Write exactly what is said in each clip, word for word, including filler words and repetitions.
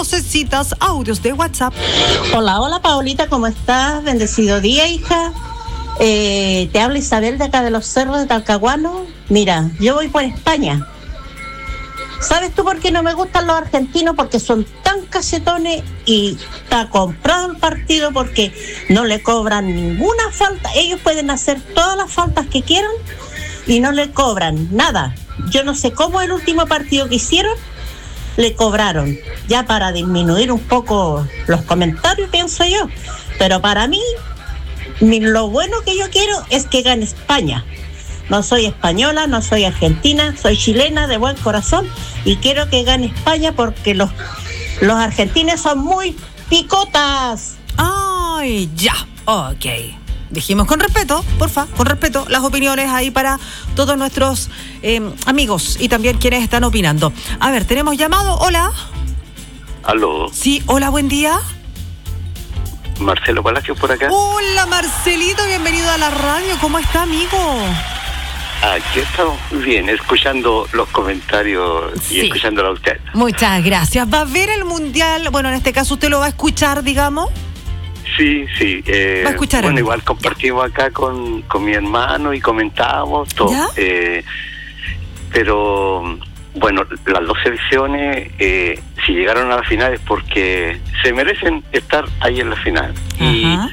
Necesitas audios de WhatsApp. Hola, hola Paulita, ¿cómo estás? Bendecido día, hija. Eh, te habla Isabel de acá de los Cerros de Talcahuano. Mira, yo voy por España. ¿Sabes tú por qué no me gustan los argentinos? Porque son tan cachetones y está comprado el partido porque no le cobran ninguna falta. Ellos pueden hacer todas las faltas que quieran y no le cobran nada. Yo no sé cómo el último partido que hicieron le cobraron, ya para disminuir un poco los comentarios, pienso yo. Pero para mí, mi, lo bueno que yo quiero es que gane España. No soy española, no soy argentina, soy chilena de buen corazón y quiero que gane España porque los, los argentinos son muy picotas. Ay, ya, ok. Dijimos con respeto, porfa, con respeto, las opiniones ahí para todos nuestros eh, amigos y también quienes están opinando. A ver, tenemos llamado, hola. Aló. Sí, hola, buen día. Marcelo Palacios por acá. Hola, Marcelito, bienvenido a la radio, ¿cómo está, amigo? Aquí estamos muy bien, escuchando los comentarios y sí. escuchándola a usted. Muchas gracias. ¿Va a ver el mundial? Bueno, en este caso usted lo va a escuchar, digamos. Sí, sí. Eh, ¿Va a escuchar? Bueno, igual compartimos acá con, con mi hermano y comentábamos todo. ¿Ya? Eh, pero, bueno, las dos selecciones, eh, si llegaron a la final es porque se merecen estar ahí en la final. Ajá.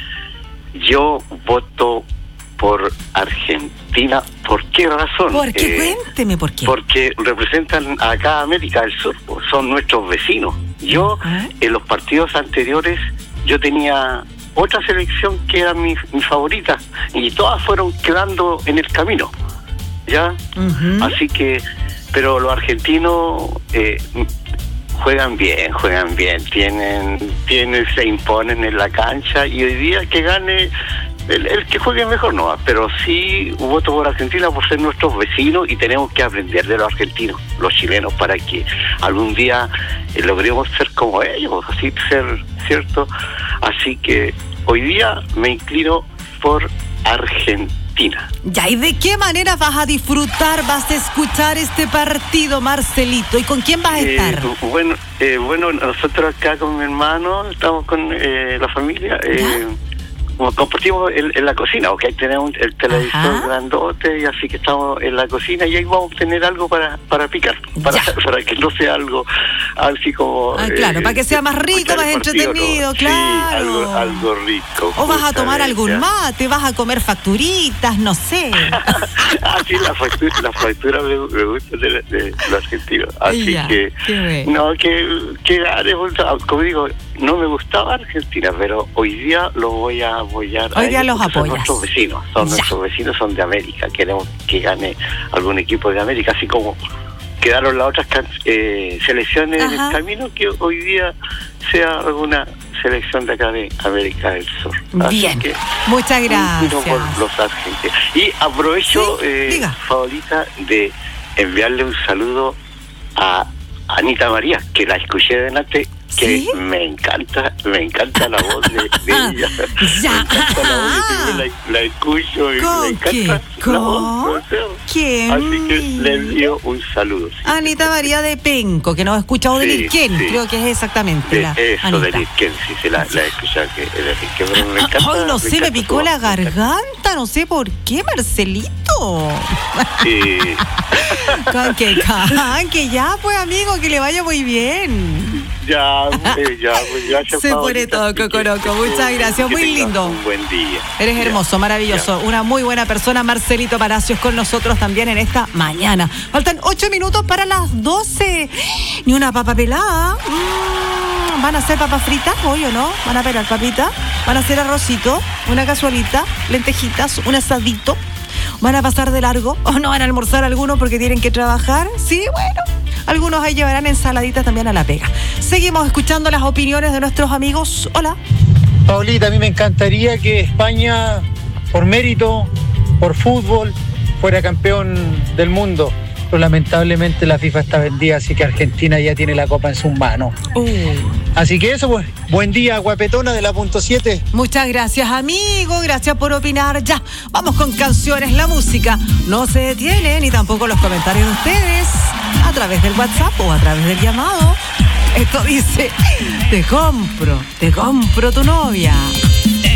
Y yo voto por Argentina. ¿Por qué razón? ¿Por qué? Eh, Cuénteme por qué. Porque representan acá a América del Sur, son nuestros vecinos. Yo, Ajá. en los partidos anteriores, yo tenía otra selección que era mi, mi favorita y todas fueron quedando en el camino, ¿ya? Uh-huh. Así que, pero los argentinos eh, juegan bien, juegan bien, tienen, tienen, se imponen en la cancha y hoy día que gane el, el que juegue mejor no, pero sí voto por Argentina por ser nuestros vecinos y tenemos que aprender de los argentinos, los chilenos, para que algún día eh, logremos ser como ellos, así ser, ¿cierto? Así que hoy día me inclino por Argentina. Ya, ¿y de qué manera vas a disfrutar, vas a escuchar este partido, Marcelito? ¿Y con quién vas a estar? Eh, bueno, eh, bueno, nosotros acá con mi hermano estamos con eh, la familia. Eh, como compartimos en, en la cocina, porque ahí tenemos el televisor Ajá. grandote y así que estamos en la cocina y ahí vamos a tener algo para para picar, para, para que no sea algo así como... Ah, claro, eh, para que sea más rico, más entretenido, ¿no? claro. Sí, algo, algo rico. O vas a tomar algún justamente. mate, vas a comer facturitas, no sé. Ah, sí, la factura, la factura me, me gusta de, de, de los argentinos. Así Ya, que, qué bueno. no, que, que gane, como digo, no me gustaba Argentina, pero hoy día lo voy a apoyar. Hoy a día ellos los porque son apoyas. nuestros vecinos, son Ya. nuestros vecinos, son de América. Queremos que gane algún equipo de América, así como quedaron las otras can- eh, selecciones en Ajá. el camino, que hoy día sea alguna selección de acá de América del Sur. Así Bien, que, muchas un gracias. tiro por los argentinos. Y aprovecho, Sí, eh, diga. favorita, de enviarle un saludo a Anita María, que la escuché delante, que ¿Sí? me encanta, me encanta la voz de, de ella. Ya. Me encanta la voz de ella, la, la escucho y ¿Con me encanta qué? la voz. ¿Con No sé. quién? Así que le envío un saludo. Sí. Anita María de Penco, que nos escucha, o de Sí, Lilquén, sí. creo que es exactamente De la eso, Anita. de Lilquén, sí, sí, la, la he escuchado, que de Lilquén, pero me encanta. Ay, no sé, me encanta picó su la voz, me encanta. garganta, no sé por qué, Marcelito. Sí. Con que, can, que ya, pues, amigo, que le vaya muy bien. Ya, eh, ya, pues, gracias. Se pone Paulita, todo, así que- Cocoroco. Muchas gracias, que muy tengas lindo. Un buen día. Eres Ya. hermoso, maravilloso, Ya. una muy buena persona, Marcelito Palacios, con nosotros también en esta mañana. Faltan ocho minutos para las doce. Ni una papa pelada. Mm, ¿Van a hacer papas fritas hoy o no? ¿Van a pelar papita? ¿Van a hacer arrocito? ¿Una cazuelita? ¿Lentejitas? ¿Un asadito? ¿Van a pasar de largo? ¿O no van a almorzar algunos porque tienen que trabajar? Sí, bueno. Algunos ahí llevarán ensaladitas también a la pega. Seguimos escuchando las opiniones de nuestros amigos. Hola. Paulita, a mí me encantaría que España, por mérito, por fútbol, fuera campeón del mundo. Pero lamentablemente la FIFA está vendida, así que Argentina ya tiene la copa en sus manos. Uh. Así que eso, pues, buen día, guapetona de la punto siete. Muchas gracias, amigo. Gracias por opinar. Ya, vamos con canciones. La música no se detiene, ni tampoco los comentarios de ustedes a través del WhatsApp o a través del llamado. Esto dice, te compro, te compro tu novia.